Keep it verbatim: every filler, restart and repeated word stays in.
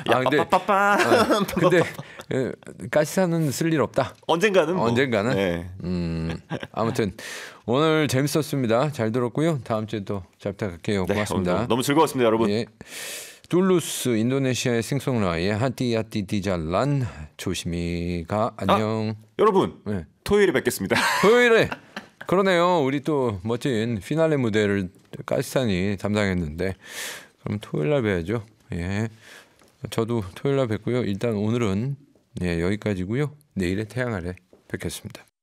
아 근데 빠빠빠. 어, 근데 에, 가시사는 쓸 일 없다. 언젠가는 뭐. 언젠가는. 네. 음 아무튼 오늘 재밌었습니다. 잘 들었고요. 다음 주에 또 잘 부탁할게요. 고맙습니다. 네, 너무, 너무 즐거웠습니다, 여러분. 예. 툴루스 인도네시아의 싱송라이의 하티야티 디잘란 조심히 가. 안녕. 아, 여러분 네. 토요일에 뵙겠습니다. 토요일에 그러네요. 우리 또 멋진 피날레 무대를 가시산이 담당했는데 그럼 토요일 날 뵈야죠. 예. 저도 토요일 날 뵙고요. 일단 오늘은 예, 여기까지고요. 내일의 태양 아래 뵙겠습니다.